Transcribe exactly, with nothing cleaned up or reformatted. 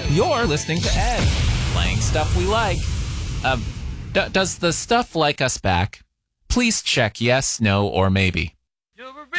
You're listening to Ed, playing stuff we like. Um, d- does the stuff like us back? Please check yes, no, or maybe. You're a